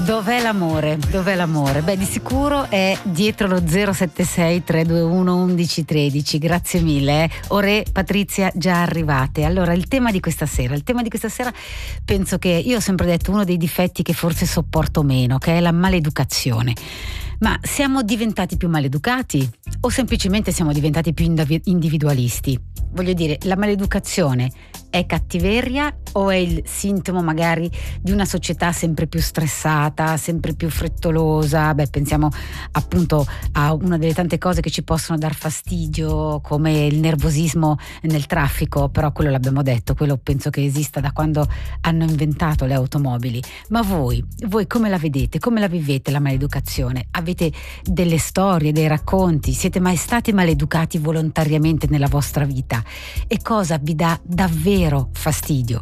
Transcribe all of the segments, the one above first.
Dov'è l'amore? Dov'è l'amore? Beh, di sicuro è dietro lo 076 321 1113. Grazie mille. Ore, Patrizia, già arrivate. Allora, il tema di questa sera penso che io ho sempre detto uno dei difetti che forse sopporto meno, che è la maleducazione. Ma siamo diventati più maleducati o semplicemente siamo diventati più individualisti? Voglio dire, la maleducazione è cattiveria o è il sintomo magari di una società sempre più stressata, sempre più frettolosa? Beh, pensiamo appunto a una delle tante cose che ci possono dar fastidio, come il nervosismo nel traffico, però quello l'abbiamo detto, quello penso che esista da quando hanno inventato le automobili. Ma voi come la vedete? Come la vivete la maleducazione? Avete delle storie, dei racconti? Siete mai stati maleducati volontariamente nella vostra vita? E cosa vi dà davvero fastidio?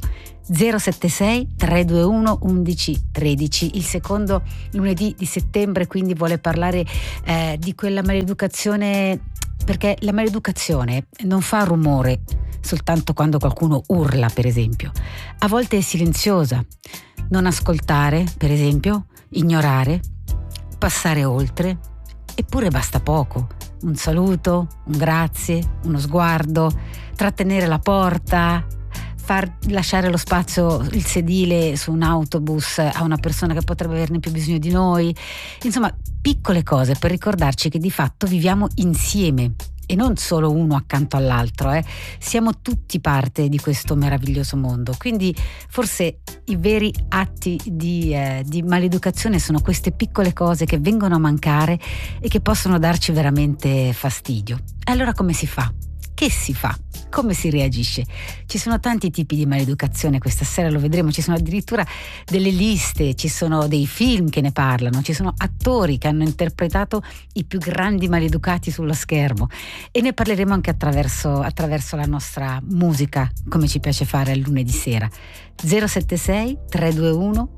076 321 1113, il secondo lunedì di settembre, quindi vuole parlare di quella maleducazione, perché la maleducazione non fa rumore soltanto quando qualcuno urla, per esempio. A volte è silenziosa. Non ascoltare, per esempio, ignorare, passare oltre, eppure basta poco. Un saluto, un grazie, uno sguardo, trattenere la porta, far lasciare lo spazio, il sedile su un autobus a una persona che potrebbe averne più bisogno di noi. Insomma, piccole cose per ricordarci che di fatto viviamo insieme e non solo uno accanto all'altro. Siamo tutti parte di questo meraviglioso mondo. Quindi forse i veri atti di maleducazione sono queste piccole cose che vengono a mancare e che possono darci veramente fastidio. Allora come si fa? Che si fa? Come si reagisce? Ci sono tanti tipi di maleducazione, questa sera lo vedremo, ci sono addirittura delle liste, ci sono dei film che ne parlano, ci sono attori che hanno interpretato i più grandi maleducati sullo schermo e ne parleremo anche attraverso la nostra musica, come ci piace fare al lunedì sera. 076 321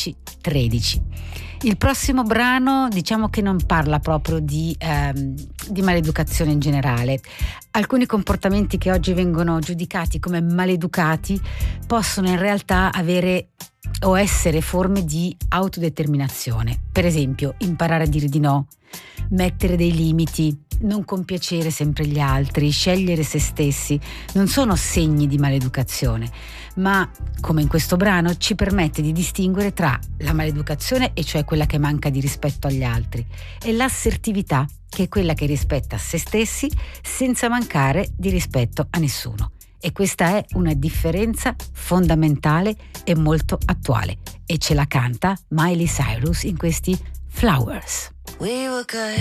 1113. Il prossimo brano diciamo che non parla proprio di maleducazione in generale. Alcuni comportamenti che oggi vengono giudicati come maleducati possono in realtà avere o essere forme di autodeterminazione. Per esempio, imparare a dire di no, mettere dei limiti, non compiacere sempre gli altri, scegliere se stessi, non sono segni di maleducazione, ma, come in questo brano, ci permette di distinguere tra la maleducazione, e cioè quella che manca di rispetto agli altri, e l'assertività, che è quella che rispetta se stessi senza mancare di rispetto a nessuno. E questa è una differenza fondamentale e molto attuale, e ce la canta Miley Cyrus in questi Flowers. We were good,